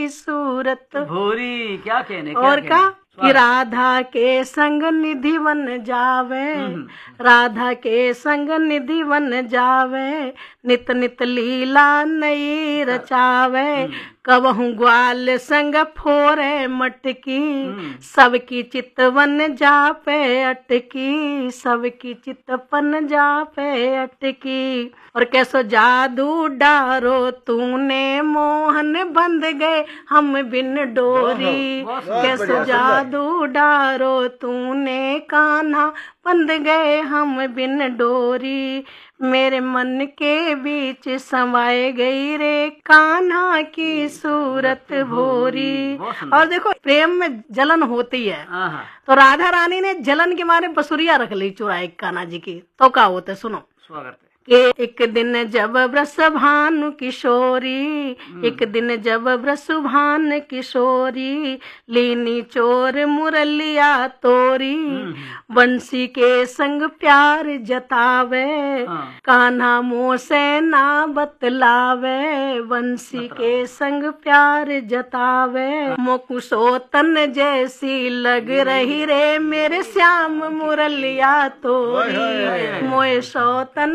की सूरत भोरी क्या कहने और का कि राधा के संग निधि बन जावे, राधा के संग निधि बन जावे, नित नित लीला नई रचावे, कबहू ग्वाल संग फोरे मटकी, सबकी चित बन जापे अटकी, सबकी चित बन जापे अटकी। और कैसो जादू डारो तूने मोहन बंध गए हम बिन डोरी, कैसो जादू डारो तूने कान्हा बंध गए हम बिन डोरी, मेरे मन के बीच समाए गई रे कान्हा की सूरत भोरी। और देखो प्रेम में जलन होती है, तो राधा रानी ने जलन के मारे बसुरिया रख ली चुराई कान्हा जी की। तो क्या होता है सुनो। स्वागत है। एक दिन जब वृषभानु किशोरी, एक दिन जब वृषभान किशोरी, लीनी चोर मुरलिया तोरी, बंसी के संग प्यार जतावे, कान्हा मोह से ना बतलावे, बंसी के संग प्यार जतावे, मोकुसो तन जैसी लग रही रे मेरे श्याम मुरलिया तोरी, मोए सो तन